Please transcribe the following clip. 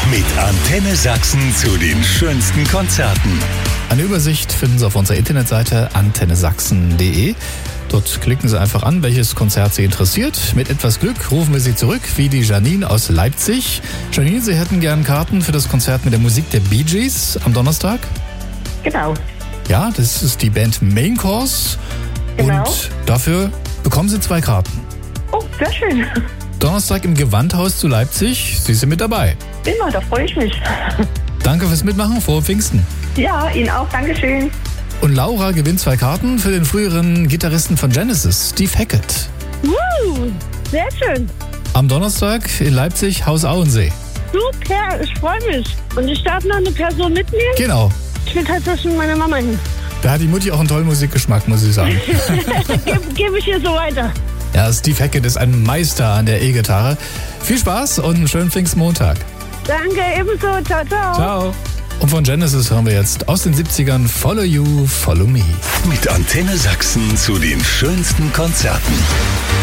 Mit Antenne Sachsen zu den schönsten Konzerten. Eine Übersicht finden Sie auf unserer Internetseite antennesachsen.de. Dort klicken Sie einfach an, welches Konzert Sie interessiert. Mit etwas Glück rufen wir Sie zurück, wie die Janine aus Leipzig. Janine, Sie hätten gern Karten für das Konzert mit der Musik der Bee Gees am Donnerstag? Genau. Ja, das ist die Band Main Course. Genau. Und dafür bekommen Sie 2 Karten. Oh, sehr schön. Donnerstag im Gewandhaus zu Leipzig. Sie sind mit dabei. Immer, da freue ich mich. Danke fürs Mitmachen. Frohe Pfingsten. Ja, Ihnen auch. Dankeschön. Und Laura gewinnt 2 Karten für den früheren Gitarristen von Genesis, Steve Hackett. Sehr schön. Am Donnerstag in Leipzig, Haus Auensee. Super, ich freue mich. Und ich darf noch eine Person mitnehmen? Genau. Ich will tatsächlich meiner Mama hin. Da hat die Mutti auch einen tollen Musikgeschmack, muss ich sagen. Gebe ich ihr so weiter. Ja, Steve Hackett ist ein Meister an der E-Gitarre. Viel Spaß und einen schönen Pfingstmontag. Danke, ebenso. Ciao, ciao. Ciao. Und von Genesis hören wir jetzt aus den 70ern Follow You, Follow Me. Mit Antenne Sachsen zu den schönsten Konzerten.